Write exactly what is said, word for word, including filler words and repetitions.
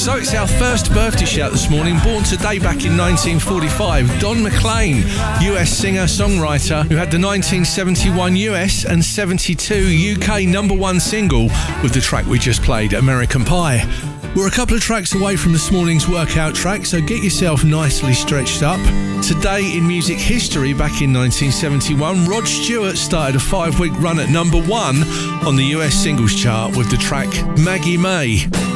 So it's our first birthday shout this morning. Born today back in nineteen forty-five, Don McLean, U S singer-songwriter who had the nineteen seventy-one U S and seventy-two U K number one single with the track we just played, American Pie. We're a couple of tracks away from this morning's workout track, so get yourself nicely stretched up. Today in music history, back in nineteen seventy-one, Rod Stewart started a five-week run at number one on the U S singles chart with the track Maggie May.